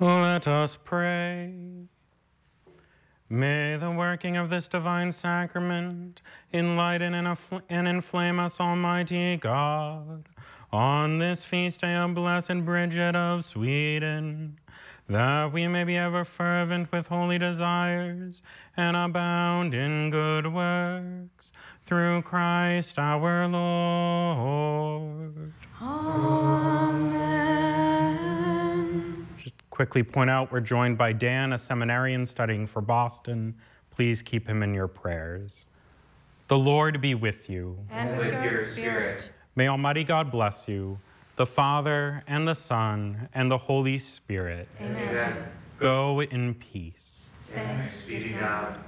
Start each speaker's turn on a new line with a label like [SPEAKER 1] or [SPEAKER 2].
[SPEAKER 1] Let us pray. May the working of this divine sacrament enlighten and inflame us, Almighty God, on this feast day of Blessed Bridget of Sweden, that we may be ever fervent with holy desires and abound in good works. Through Christ our Lord.
[SPEAKER 2] Amen.
[SPEAKER 1] Just quickly point out we're joined by Dan, a seminarian studying for Boston. Please keep him in your prayers. The Lord be with you.
[SPEAKER 2] And with your spirit.
[SPEAKER 1] May Almighty God bless you, the Father, and the Son, and the Holy Spirit.
[SPEAKER 2] Amen.
[SPEAKER 1] Go in peace.
[SPEAKER 2] Thanks be to God.